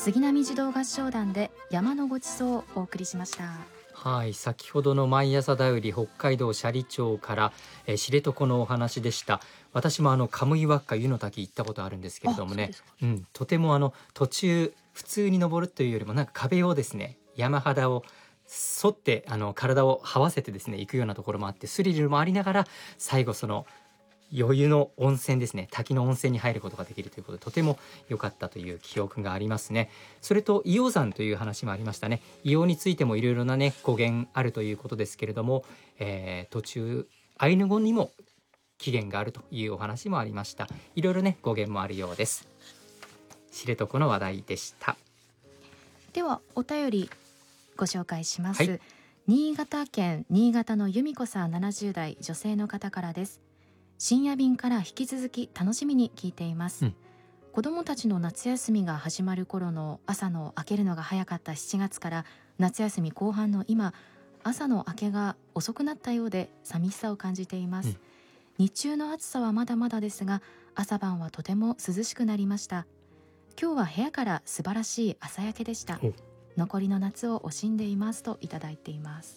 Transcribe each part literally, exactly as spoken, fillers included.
杉並児童合唱団で山のごちそうをお送りしました。 はい、先ほどの毎朝だより北海道斜里町から、えー、知床のお話でした。私もあのカムイワッカ湯の滝行ったことあるんですけれどもね、うん、とてもあの途中普通に登るというよりもなんか壁をですね、山肌を沿ってあの体を這わせてですね行くようなところもあって、スリルもありながら最後その余裕の温泉ですね、滝の温泉に入ることができるということで、とても良かったという記憶がありますね。それと硫黄山という話もありましたね。硫黄についてもいろいろなね語源あるということですけれども、えー、途中アイヌ語にも起源があるというお話もありました。いろいろね語源もあるようです。知床の話題でした。 ではお便りご紹介します、 はい、 新潟県新潟の由美子さん、ななじゅう代女性の方からです。深夜便から引き続き楽しみに聞いています、うん、子どもたちの夏休みが始まる頃の朝の明けるのが早かったしちがつから夏休み後半の今、朝の明けが遅くなったようで寂しさを感じています、うん、日中の暑さはまだまだですが朝晩はとても涼しくなりました。今日は部屋から素晴らしい朝焼けでした。残りの夏を惜しんでいますといただいています。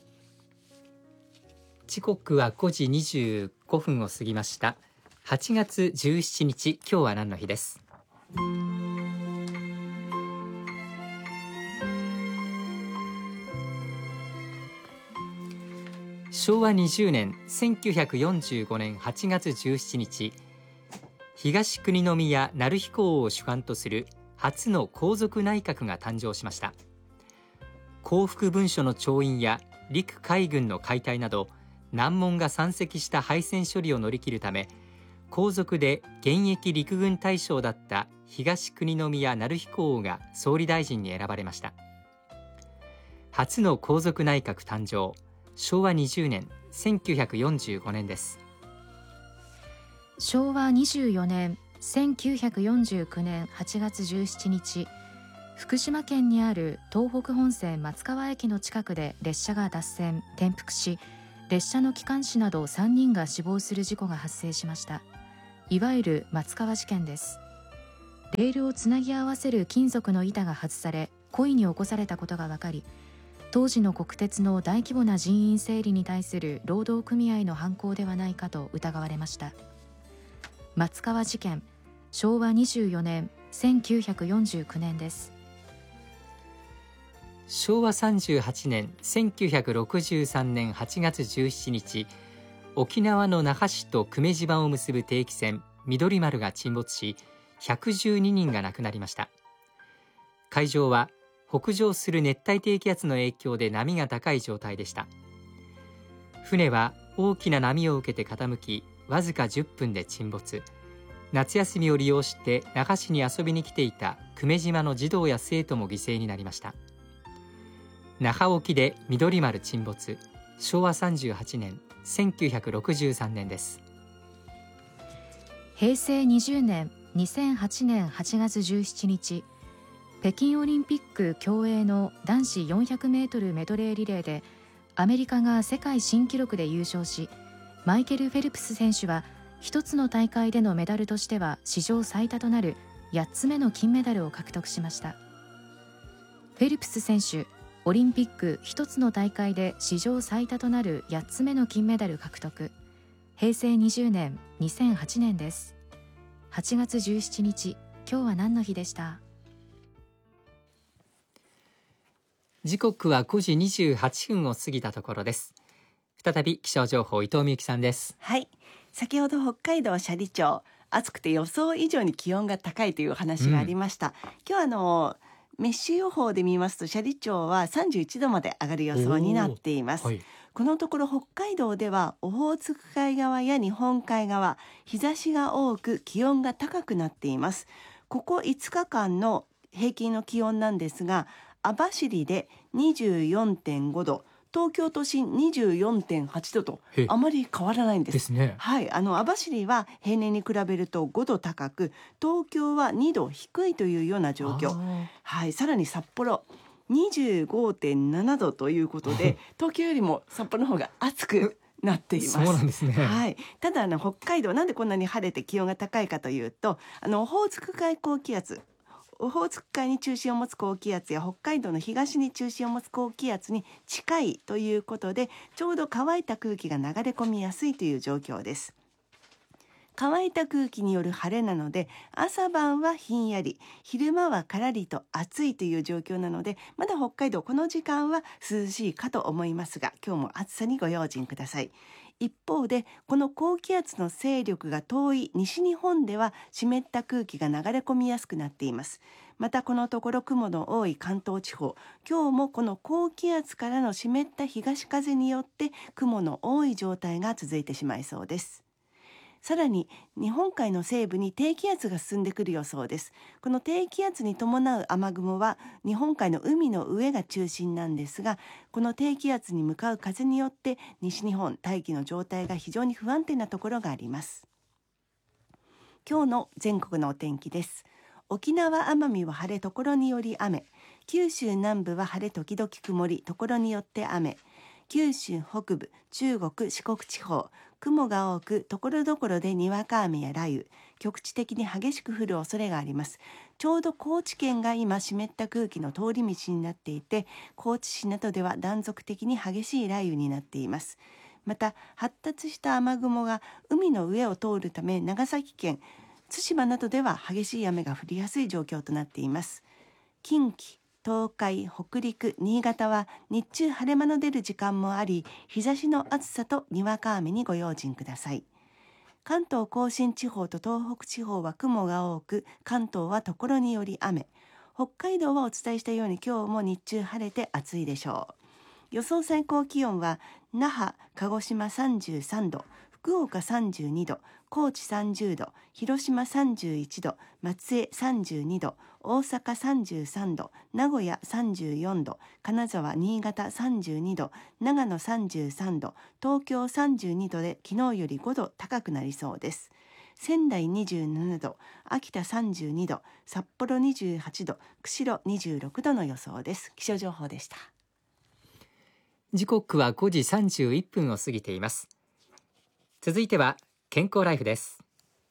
時刻はごじにじゅうごふんを過ぎました。はちがつじゅうしちにち、今日は何の日です。しょうわにじゅうねんせんきゅうひゃくよんじゅうごねんはちがつじゅうしちにち、東国宮成彦王を主官とする初の皇族内閣が誕生しました。幸福文書の調印や陸海軍の解体など難問が山積した敗戦処理を乗り切るため、皇族で現役陸軍大将だった東国宮成彦王が総理大臣に選ばれました。初の皇族内閣誕生、しょうわにじゅうねんせんきゅうひゃくよんじゅうごねんです。 しょうわにじゅうよねんせんきゅうひゃくよんじゅうきゅうねんはちがつじゅうしちにち、福島県にある東北本線松川駅の近くで列車が脱線転覆し、列車の機関士などさんにんが死亡する事故が発生しました。いわゆる松川事件です。レールをつなぎ合わせる金属の板が外され故意に起こされたことが分かり、当時の国鉄の大規模な人員整理に対する労働組合の犯行ではないかと疑われました。松川事件、しょうわにじゅうよねんせんきゅうひゃくよんじゅうきゅうねんです。 しょうわさんじゅうはちねんせんきゅうひゃくろくじゅうさんねんはちがつじゅうしちにち、沖縄の那覇市と久米島を結ぶ定期船緑丸が沈没し、ひゃくじゅうににんが亡くなりました。海上は北上する熱帯低気圧の影響で波が高い状態でした。船は大きな波を受けて傾き、わずかじゅっぷんで沈没。夏休みを利用して那覇市に遊びに来ていた久米島の児童や生徒も犠牲になりました。那覇沖で緑丸沈没、しょうわさんじゅうはちねんせんきゅうひゃくろくじゅうさんねんです。 へいせいにじゅうねんにせんはちねんはちがつじゅうしちにち、北京オリンピック競泳の男子よんひゃくメートルメドレーリレーでアメリカが世界新記録で優勝し、マイケル・フェルプス選手は一つの大会でのメダルとしては史上最多となるやっつめの金メダルを獲得しました。フェルプス選手、オリンピック一つの大会で史上最多となるやっつめの金メダル獲得。へいせいにじゅうねんにせんはちねんです。はちがつじゅうしちにち、今日は何の日でした。 時刻はごじにじゅうはっぷんを過ぎたところです。再び気象情報、伊藤美由紀さんです。 はい、先ほど北海道斜里町、暑くて予想以上に気温が高いというお話がありました、うん、今日はあのメッシュ予報で見ますと斜里町はさんじゅういちどまで上がる予想になっています、はい、このところ北海道ではオホーツク海側や日本海側、日差しが多く気温が高くなっています。ここいつかかんの平均の気温なんですが、網走で にじゅうよんてんごど、東京都心 にじゅうよんてんはちどとあまり変わらないんです。 ですね。 はい、あの網走は平年に比べるとごど高く、東京はにど低いというような状況。はい、さらに札幌 にじゅうごてんななどということで東京よりも札幌の方が暑くなっています。 そうなんですね。 はい、ただあの北海道なんでこんなに晴れて気温が高いかというと、あのオホーツク海高気圧オホーツク海に中心を持つ高気圧や北海道の東に中心を持つ高気圧に近いということで、ちょうど乾いた空気が流れ込みやすいという状況です。乾いた空気による晴れなので、朝晩はひんやり、昼間はからりと暑いという状況なので、まだ北海道この時間は涼しいかと思いますが、今日も暑さにご用心ください。一方で、この高気圧の勢力が遠い西日本では湿った空気が流れ込みやすくなっています。またこのところ雲の多い関東地方、今日もこの高気圧からの湿った東風によって雲の多い状態が続いてしまいそうです。さらに日本海の西部に低気圧が進んでくる予想です。この低気圧に伴う雨雲は日本海の海の上が中心なんですが、この低気圧に向かう風によって西日本大気の状態が非常に不安定なところがあります。今日の全国のお天気です。沖縄奄美は晴れ、ところにより雨。九州南部は晴れ時々曇り、ところによって雨。九州北部、中国、四国地方、雲が多く、ところどころでにわか雨や雷雨、局地的に激しく降る恐れがあります。ちょうど高知県が今湿った空気の通り道になっていて、高知市などでは断続的に激しい雷雨になっています。また発達した雨雲が海の上を通るため、長崎県、対馬などでは激しい雨が降りやすい状況となっています。近畿、東海、北陸、新潟は日中晴れ間の出る時間もあり、日差しの暑さとにわか雨にご用心ください。関東甲信地方と東北地方は雲が多く、関東はところにより雨。北海道はお伝えしたように今日も日中晴れて暑いでしょう。予想最高気温は那覇、鹿児島さんじゅうさんど、福岡さんじゅうにど、高知さんじゅうど、広島さんじゅういちど、松江さんじゅうにど、大阪さんじゅうさんど、名古屋さんじゅうよんど、金沢、新潟さんじゅうにど、長野さんじゅうさんど、東京さんじゅうにどで昨日よりごど高くなりそうです。仙台にじゅうななど、秋田さんじゅうにど、札幌にじゅうはちど、釧路にじゅうろくどの予想です。気象情報でした。 時刻はごじさんじゅういっぷんを過ぎています。続いては健康ライフです。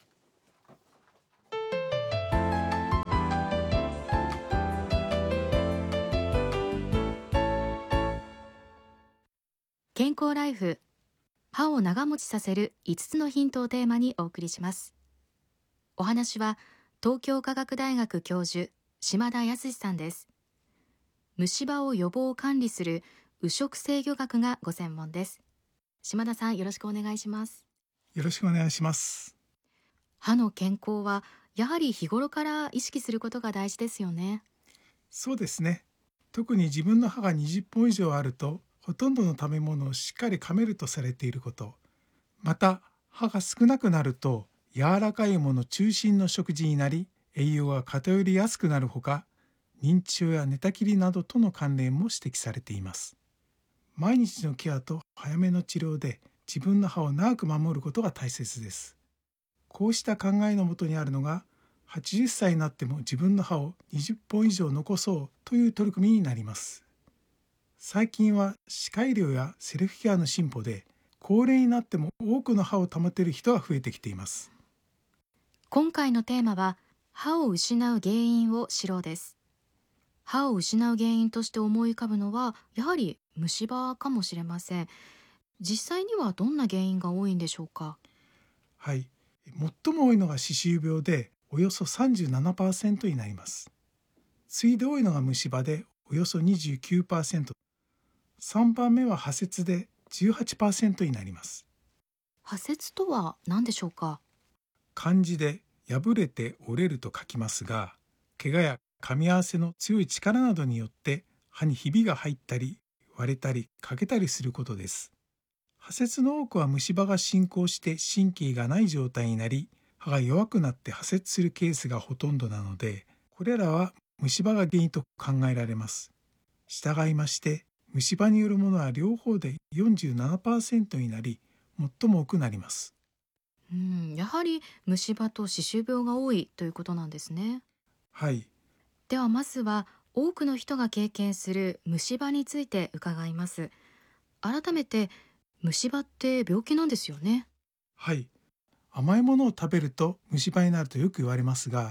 健康ライフ、歯を長持ちさせるいつつのヒントをテーマにお送りします。お話は東京科学大学教授島田康さんです。虫歯を予防管理する右食制御学がご専門です。島田さん、よろしくお願いします。 よろしくお願いします。 歯の健康はやはり日頃から意識することが大事ですよね。 そうですね。特に自分の歯がにじゅっぽん以上あると、ほとんどの食べ物をしっかり噛めるとされていること、また歯が少なくなると柔らかいもの中心の食事になり、栄養が偏りやすくなるほか、認知症や寝たきりなどとの関連も指摘されています。毎日のケアと早めの治療で自分の歯を長く守ることが大切です。こうした考えのもとにあるのが、はちじゅっさいになっても自分の歯をにじゅっぽん以上残そうという取り組みになります。最近は歯科医療やセルフケアの進歩で、高齢になっても多くの歯を保てる人が増えてきています。 今回のテーマは歯を失う原因を知ろうです。歯を失う原因として思い浮かぶのはやはり虫歯かもしれません。実際にはどんな原因が多いんでしょうか。 はい、最も多いのが歯周病でおよそ さんじゅうななパーセント になります。次いで多いのが虫歯でおよそ にじゅうきゅうパーセント、さんばんめは歯石で じゅうはちパーセント になります。 歯石とは何でしょうか。 漢字で破れて折れると書きますが、怪我や噛み合わせの強い力などによって歯にひびが入ったり割れたり欠けたりすることです。歯石の多くは虫歯が進行して神経がない状態になり、歯が弱くなって破切するケースがほとんどなので、これらは虫歯が原因と考えられます。従いまして虫歯によるものは両方で よんじゅうななパーセント になり、最も多くなります。 うん、やはり虫歯と歯周病が多いということなんですね。 はい。 ではまずは多くの人が経験する虫歯について伺います。改めて虫歯って病気なんですよね。 はい。甘いものを食べると虫歯になるとよく言われますが、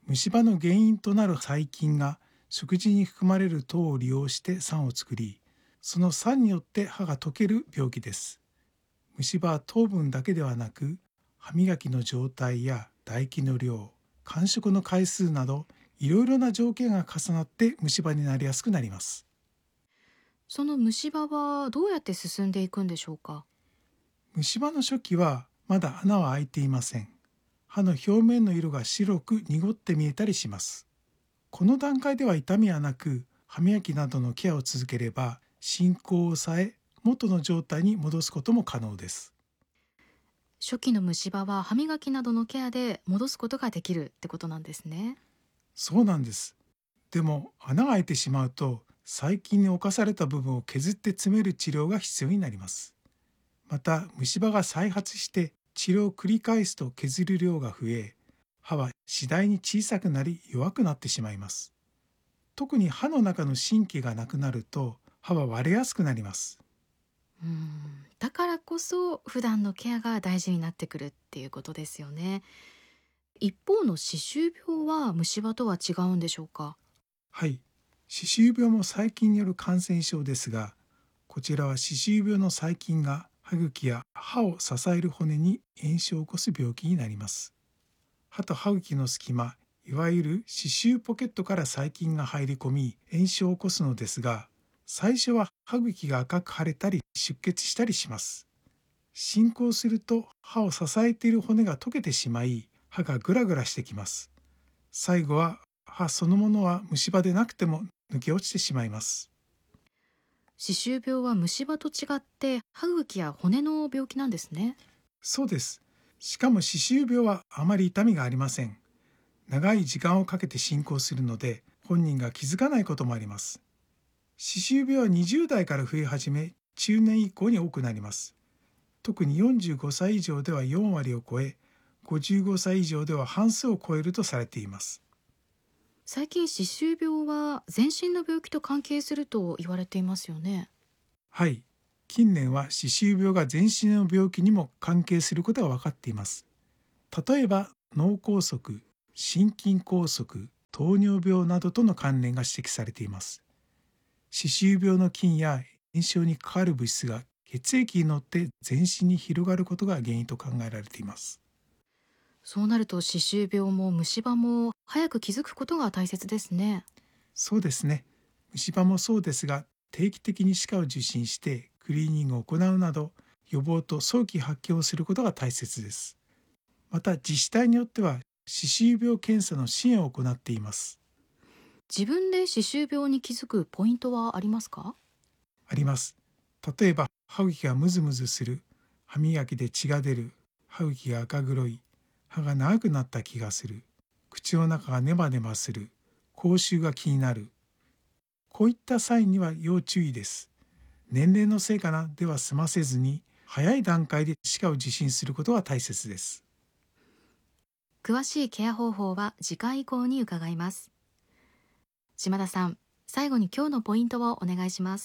虫歯の原因となる細菌が食事に含まれる糖を利用して酸を作り、その酸によって歯が溶ける病気です。虫歯は糖分だけではなく、歯磨きの状態や唾液の量、間食の回数などいろいろな条件が重なって虫歯になりやすくなります。 その虫歯はどうやって進んでいくんでしょうか？ 虫歯の初期はまだ穴は開いていません。歯の表面の色が白く濁って見えたりします。この段階では痛みはなく、歯磨きなどのケアを続ければ進行を抑え、元の状態に戻すことも可能です。 初期の虫歯は歯磨きなどのケアで戻すことができるってことなんですね。 そうなんです。でも穴が開いてしまうと、細菌に侵された部分を削って詰める治療が必要になります。また虫歯が再発して治療を繰り返すと削る量が増え、歯は次第に小さくなり弱くなってしまいます。特に歯の中の神経がなくなると歯は割れやすくなります。 うーんだからこそ普段のケアが大事になってくるっていうことですよね。一方の歯周病は虫歯とは違うんでしょうか？ はい、歯周病も細菌による感染症ですが、こちらは歯周病の細菌が歯茎や歯を支える骨に炎症を起こす病気になります。歯と歯茎の隙間、いわゆる歯周ポケットから細菌が入り込み炎症を起こすのですが、最初は歯茎が赤く腫れたり出血したりします。進行すると歯を支えている骨が溶けてしまい、歯がグラグラしてきます。最後は歯そのものは虫歯でなくても抜け落ちてしまいます。 歯周病は虫歯と違って歯茎や骨の病気なんですね。 そうです。しかも歯周病はあまり痛みがありません。長い時間をかけて進行するので本人が気づかないこともあります。歯周病はにじゅう代から増え始め、中年以降に多くなります。特によんじゅうごさい以上ではよん割を超え、ごじゅうごさい以上では半数を超えるとされています。 最近歯周病は全身の病気と関係すると言われていますよね。 はい、近年は歯周病が全身の病気にも関係することが分かっています。例えば脳梗塞、心筋梗塞、糖尿病などとの関連が指摘されています。歯周病の菌や炎症に関わる物質が血液に乗って全身に広がることが原因と考えられています。 そうなると歯周病も虫歯も早く気づくことが大切ですね。 そうですね。虫歯もそうですが、定期的に歯科を受診してクリーニングを行うなど、予防と早期発見をすることが大切です。また自治体によっては歯周病検査の支援を行っています。 自分で歯周病に気づくポイントはありますか？ あります。例えば歯茎がムズムズする、歯磨きで血が出る、歯茎が赤黒い、歯が長くなった気がする、口の中がネバネバする、口臭が気になる。こういったサインには要注意です。年齢のせいかなでは済ませずに、早い段階で歯科を受診することが大切です。 詳しいケア方法は次回以降に伺います。島田さん、最後に今日のポイントをお願いします。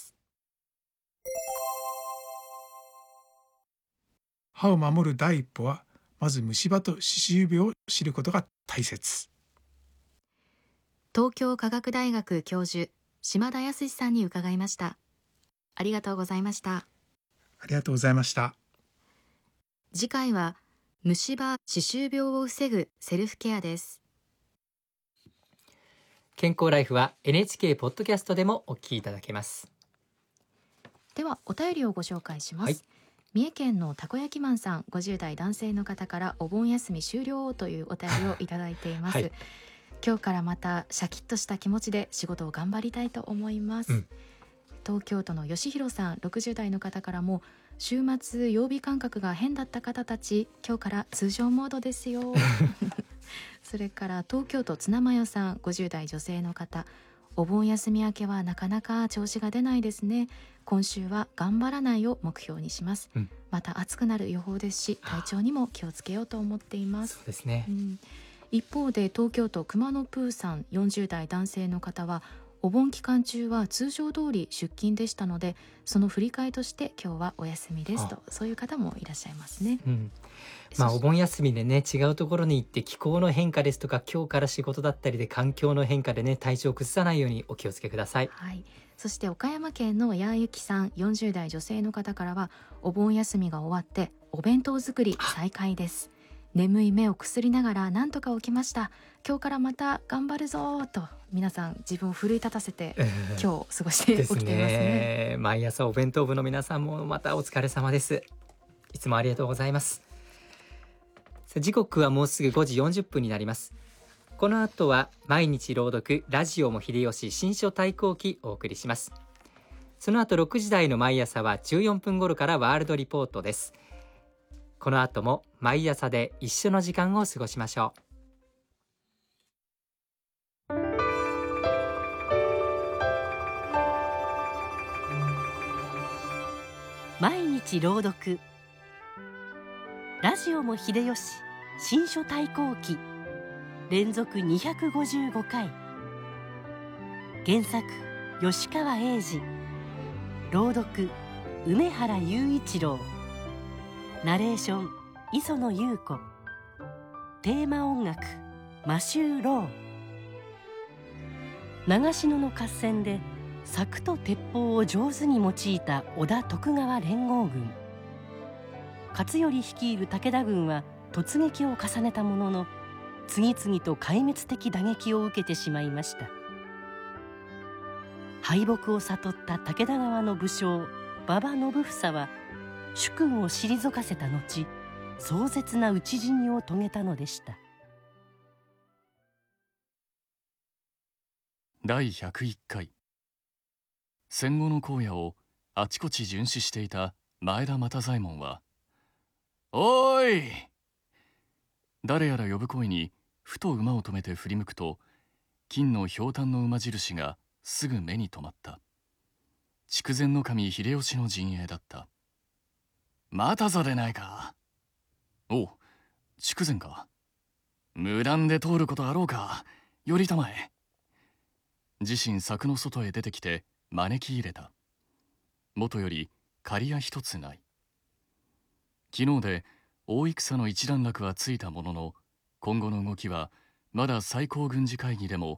歯を守る第一歩は、まず虫歯と歯周病を知ることが大切。 東京科学大学教授、島田康さんに伺いました。ありがとうございました。 ありがとうございました。 次回は虫歯・歯周病を防ぐセルフケアです。 健康ライフは エヌエイチケー ポッドキャストでもお聞きいただけます。 ではお便りをご紹介します、 はい、 三重県のたこ焼きマンさん、ごじゅう代男性の方からお盆休み終了というお便りをいただいています、はい、今日からまたシャキッとした気持ちで仕事を頑張りたいと思います、うん、東京都の吉弘さん、ろくじゅう代の方からも、週末曜日感覚が変だった方たち、今日から通常モードですよそれから東京都ツナマヨさん、ごじゅう代女性の方、お盆休み明けはなかなか調子が出ないですね。今週は頑張らないを目標にします、うん、また暑くなる予報ですし、体調にも気をつけようと思っています。 そうですね、 うん、一方で東京都熊野プーさん、よんじゅう代男性の方は、お盆期間中は通常通り出勤でしたので、その振り替えとして今日はお休みですと、そういう方もいらっしゃいますね、 うん、 まあお盆休みでね、違うところに行って気候の変化ですとか、今日から仕事だったりで環境の変化でね、体調を崩さないようにお気をつけください。 はい、そして岡山県のやゆきさん、よんじゅう代女性の方からは、お盆休みが終わってお弁当作り再開です。眠い目をくすりながらなんとか起きました。今日からまた頑張るぞと、皆さん自分を奮い立たせて、えー、今日過ごして起きていますね。ですね。 毎朝お弁当部の皆さんもまたお疲れ様です。いつもありがとうございます。時刻はもうすぐごじよんじゅっぷんになります。この後は毎日朗読ラジオも秀吉新書対抗期お送りします。その後ろくじ台の毎朝はじゅうよんぷん頃からワールドリポートです。この後も毎朝で一緒の時間を過ごしましょう。 毎日朗読ラジオも秀吉新書対抗期連続にひゃくごじゅうごかい。原作吉川英治、朗読梅原雄一郎、ナレーション磯野優子、テーマ音楽マシュー・ロー。長篠の合戦で柵と鉄砲を上手に用いた織田徳川連合軍。勝頼率いる武田軍は突撃を重ねたものの、次々と壊滅的打撃を受けてしまいました。敗北を悟った武田側の武将馬場信房は主君を退かせた後、壮絶な討ち死にを遂げたのでした。 だいひゃくいっかい。戦後の荒野をあちこち巡視していた前田又左衛門は「おーい!」誰やら呼ぶ声にふと馬を止めて振り向くと、金のひょうたんの馬印がすぐ目に留まった。筑前守秀吉の陣営だった。またぞでないか。おう、筑前か。無断で通ることあろうか。寄りたまえ。自身柵の外へ出てきて招き入れた。元より借りや一つない。昨日で大戦の一段落はついたものの、今後の動きはまだ最高軍事会議でも